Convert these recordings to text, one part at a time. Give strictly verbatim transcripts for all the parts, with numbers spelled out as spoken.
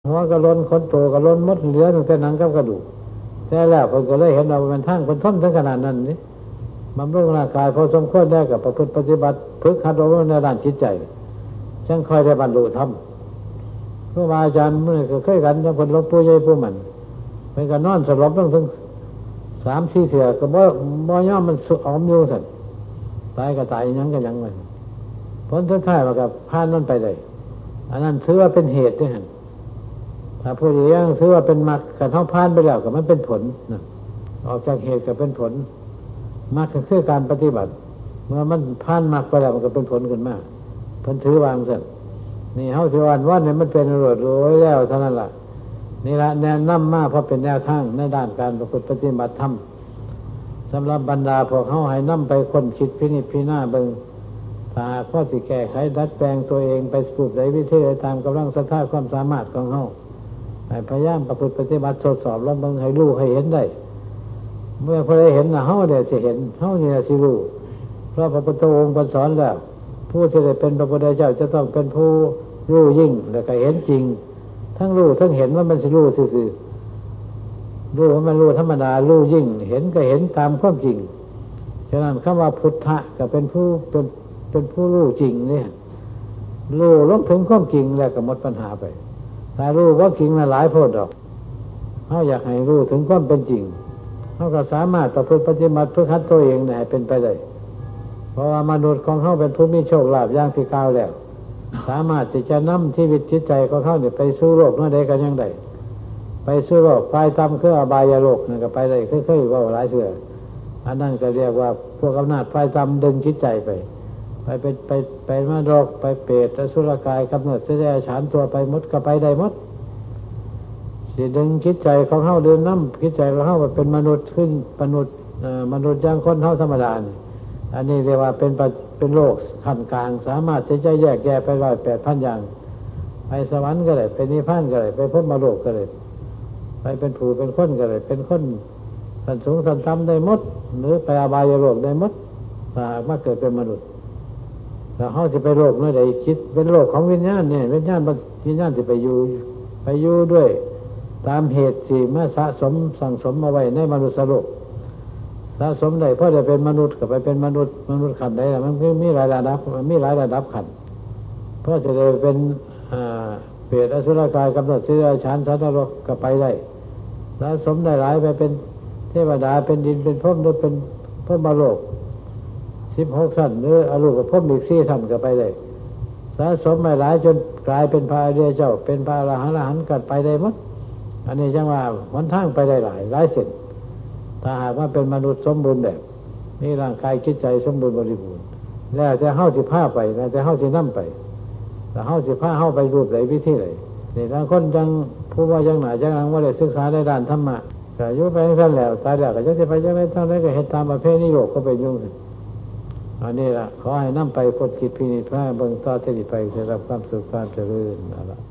หัวกระล้นคนโตกระล้นมดเหลือตั้งแต่หนังกับกระดูกแต่แล้วคนก็เลยเห็นเราเป็นทั้งเป็นท่อมถึงขนาดนั้นนี่บำรุงร่างกายพอสมควรได้กับประพฤติปฏิบัติฝึกหัดอบรมในด้านจิตใจช่างคอยได้บรรลุธรรมครูบาอาจารย์เมื่อเคยกันทั้งคนหลวงปู่ใหญ่ปู่มันเป็นการนอนสลบตั้งถึงสามสี่เสือก็บ่บ่ย่อมมันสุอมอยู่สั่นตายก็ตายยังก็ยังมันผลสุดท้ายมันก็ผ่านนั่นไปเลยอันนั้นถือว่าเป็นเหตุด้วยหั่นถ้าผู้เลี้ยงถือว่าเป็นมรรคการเท่าผ่านไปแล้วก็มันเป็นผลนะออกจากเหตุก็เป็นผลมรรคก็คือการปฏิบัติเมื่อมันผ่านมรรคไปแล้วมันก็เป็นผลขึ้นมาเพิ่นถือวางสั่นนี่เฮาสิวันวันนี้มันเป็นรวดโรยแล้วเท่านั้นล่ะนี่ละแนะนำมาเพราะเป็นแนวทางในด้านการประพฤติปฏิบัติธรรมสำหรับบรรดาพวกเฮาให้นำไปค้นคิดพินิจพิจารณาเบิ่งถ้าหากว่าสิแก้ไขดัดแปลงตัวเองไปสู่ใดวิธีใดตามกำลังศรัทธาความสามารถของเฮาให้พยายามประพฤติปฏิบัติทดสอบลองเบิ่งให้รู้ให้เห็นได้เมื่อผู้ใดเห็นน่ะเฮาเนี่ยสิเห็นเฮาเนี่ยสิรู้เพราะพระพุทธองค์สอนแล้วผู้ที่ได้เป็นพระพุทธเจ้าจะต้องเป็นผู้รู้ยิ่งและก็เห็นจริงทั้งรู้ทั้งเห็นว่ามันสิรู้ซื่อๆรู้ว่ามันรู้ธรรมดารู้ยิ่งเห็นก็เห็นตามความจริงฉะนั้นคำว่าพุทธะก็เป็นผู้เป็นเป็นผู้รู้จริงเนี่ยรู้ลงถึงความจริงแล้วก็หมดปัญหาไปถ้ารู้ว่าจริงน่ะหลายโพดดอกเฮาอยากให้รู้ถึงความเป็นจริงเฮาก็สามารถประพฤติปฏิบัติฝึกหัดตัวเองให้เป็นไปได้เพราะว่ามนุษย์ของเฮาเป็นผู้มีโชคลาภอย่างที่กล่าวแล้วสามารถที่จะนำชีวิตจิตใจของเฮาเนี่ยไปสู่โลกนั่นใดก็ยังได้ไปสู่โลกไปตามคืออบายโลกนั่นก็ไปได้เคยๆเว้าหลายเทื่ออันนั้นก็เรียกว่าพวกอำนาจไฟตามดึงจิตใจไปไปเป็นไปไปนรกไปเปรตอสุรกายกำเนิดเสด็จฉานตัวไปหมดก็ไปได้หมดสิดึงจิตใจของเฮาเดินนำจิตใจของเฮาเป็นมนุษย์ขึ้นมนุษย์เอ่อมนุษย์อย่างคนเฮาธรรมดานี่อันนี้เรียกว่าเป็นเป็นโลกขั้นกลางสามารถที่จะแยกแยะไปร้อยแปดพันอย่างไปสวรรค์ก็ได้ไปนิพพานก็ได้ไปพบมรรคก็ได้ไปเป็นผู้เป็นคนก็ได้เป็นคนสันสูงสันต่ำได้หมดหรือไปอบายโลกได้หมดถ้ามาเกิดเป็นมนุษย์ถ้าเฮาสิไปโลกนั่นใดคิดเป็นโลกของวิญญาณเนี่ยวิญญาณวิญญาณสิไปอยู่ไปอยู่ด้วยตามเหตุที่มาสะสมสั่งสมเอาไว้ในมนุษย์โลกสะสมได้เพราะจะเป็นมนุษย์ก็ไปเป็นมนุษย์มนุษย์ขันใดล่ะมันมีหลายระดับมันมีหลายระดับขันเพราะจะได้เป็นอ่าเปรตอสุรกายกำเนิดเสด็จฉานสัตว์นรกก็ไปได้สะสมได้หลายไปเป็นเทวดาเป็นดินเป็นพรหมหรือเป็นพรหมโลกสิบหกชั้นหรืออรูปภพอีกสี่ชั้นก็ไปได้สะสมไม่หลายจนกลายเป็นพระอริยเจ้าเป็นพระอรหันต์อรหันต์กันไปได้หมดอันนี้จังว่าหนทางไปได้หลายหลายเส้นถ้าหากว่าเป็นมนุษย์สมบูรณ์แบบมีร่างกายจิตใจสมบูรณ์บริบูรณ์แล้วจะเฮาสิพาไปแล้วจะเฮาสินำไปแล้วเฮาสิพาเฮาไปรูปไหนวิธีไหนนี่บางคนจังผู้ว่าจังหน้าจังหลังบ่ได้ศึกษาในด้านธรรมะก็อยู่ไปจังซั่นแล้วตายแล้วก็จะสิไปจังได๋ทางใดก็เฮ็ดตามประเพณีโลกก็ไปยุ่งอันนี้ล่ะขอให้นำไปพ้นคิดพินิจพาเบิ่งต่อที่ไปจะรับความสุขความเจริญนั่นล่ะ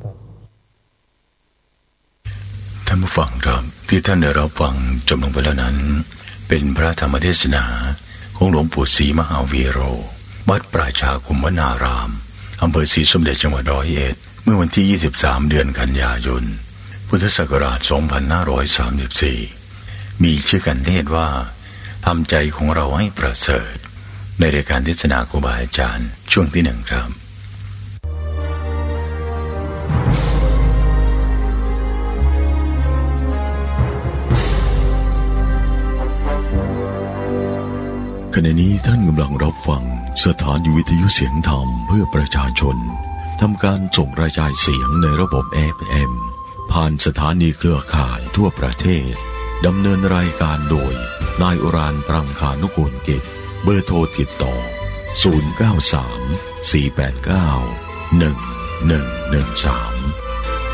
ท่านผู้ฟังครับที่ท่านได้รับฟังจบลงไปแล้วนั้นเป็นพระธรรมเทศนาของหลวงปู่ศรีมหาวีโรวัดปราชาคุมวนารามอำเภอศรีสมเด็จจังหวัดร้อยเอ็ดเมื่อวันที่ยี่สิบสามเดือนกันยายนพุทธศักราชสองพันห้าร้อยสามสิบสี่มีชื่อกันเทศว่าทำใจของเราให้ประเสริฐในรายการเทศนาครูบาอาจารย์ช่วงที่หนึ่งครับขณะนี้ท่านกำลังรับฟังสถานีวิทยุเสียงธรรมเพื่อประชาชนทำการส่งกระจายเสียงในระบบ เอฟ เอ็ม ผ่านสถานีเครือข่ายทั่วประเทศดำเนินรายการโดยนายอุรานปรังคานุกูลกิจเบอร์โทรติดต่อศูนย์ เก้า สาม สี่ แปด เก้า หนึ่ง หนึ่ง หนึ่ง สาม